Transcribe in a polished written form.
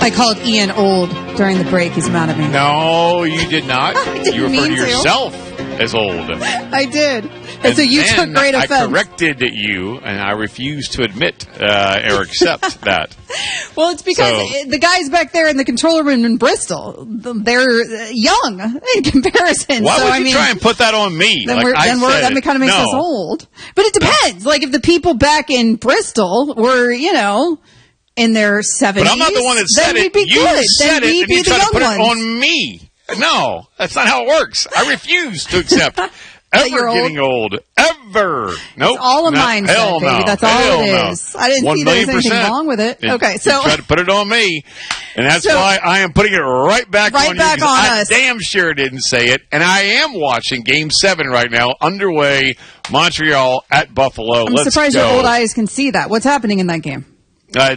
I called Ian old during the break. He's mad at me. No, you did not. You referred to yourself as old. I did. And so you took great offense. I corrected you, and I refused to admit or accept that. Well, it's because the guys back there in the control room in Bristol, they're young in comparison. Why would you try and put that on me? Then that kind of makes us old. But it depends. Like if the people back in Bristol were, in their 70s, but I'm not the one that said it. You said it, and you tried to put it on me. No, that's not how it works. I refuse to accept ever getting old. Ever. Nope. It's all a mindset, baby. No. That's all it is. I didn't see there was anything wrong with it. Okay, so try to put it on me, and that's why I am putting it right back on you. I damn sure didn't say it, and I am watching Game 7 right now, underway, Montreal at Buffalo. I'm surprised your old eyes can see that. What's happening in that game?